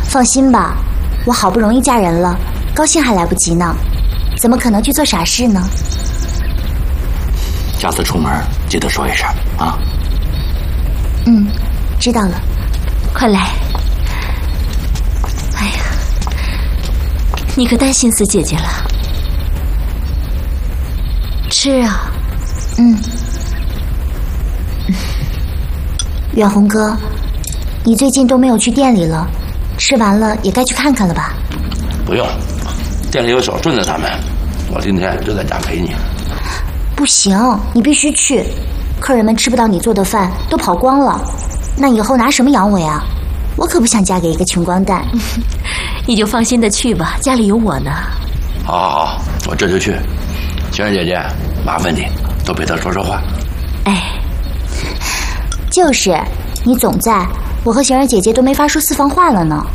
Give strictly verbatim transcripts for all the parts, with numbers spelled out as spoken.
放心吧，我好不容易嫁人了，高兴还来不及呢，怎么可能去做傻事呢？ 下次出门记得说一声啊。 嗯，知道了。 快来。哎呀，你可担心死姐姐了。吃啊。 嗯。远红哥，你最近都没有去店里了，吃完了也该去看看了吧？ 不用，店里有小顺子他们，我今天就在家陪你。 不行，你必须去，客人们吃不到你做的饭都跑光了，那以后拿什么养我呀？我可不想嫁给一个穷光蛋。 你就放心的去吧，家里有我呢。 好好好，我这就去。晴儿姐姐，麻烦你多陪她说说话。 哎， 就是，你总在，我和晴儿姐姐都没法说私房话了呢。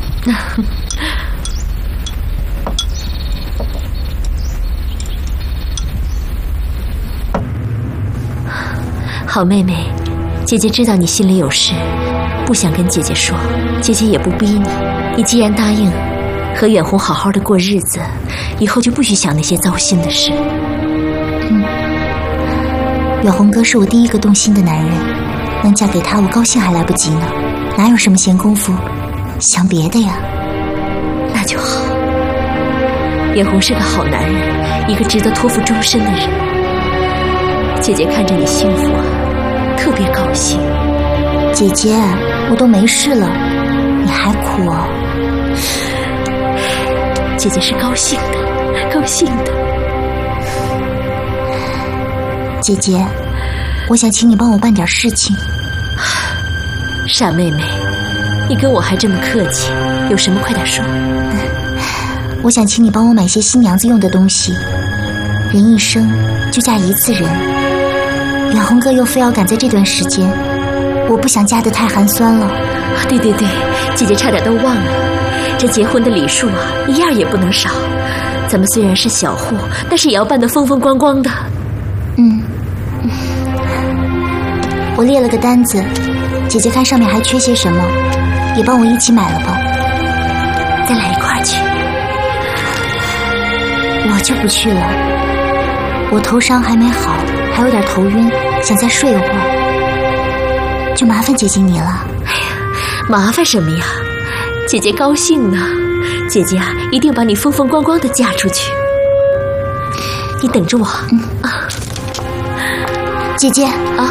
好妹妹，姐姐知道你心里有事，不想跟姐姐说，姐姐也不逼你。你既然答应和远红好好的过日子，以后就不许想那些糟心的事。 嗯，远红哥是我第一个动心的男人，能嫁给他，我高兴还来不及呢，哪有什么闲工夫想别的呀？ 那就好。远红是个好男人，一个值得托付终身的人。姐姐看着你幸福啊，特别高兴。 姐姐，我都没事了，你还哭啊？ 姐姐是高兴的，高兴的。 姐姐，我想请你帮我办点事情。 傻妹妹，你跟我还这么客气，有什么快点说。 我想请你帮我买些新娘子用的东西，人一生就嫁一次人，远红哥又非要赶在这段时间，我不想嫁得太寒酸了。 对对对，姐姐差点都忘了，这结婚的礼数啊，一样也不能少。咱们虽然是小户，但是也要办得风风光光的。 嗯，我列了个单子，姐姐看上面还缺些什么，也帮我一起买了吧。 咱俩一块儿去。 我就不去了，我头伤还没好，还有点头晕，想再睡一会儿，就麻烦姐姐你了。 哎呀，麻烦什么呀？姐姐高兴呢，姐姐啊，一定把你风风光光的嫁出去。你等着我。 嗯啊，姐姐啊，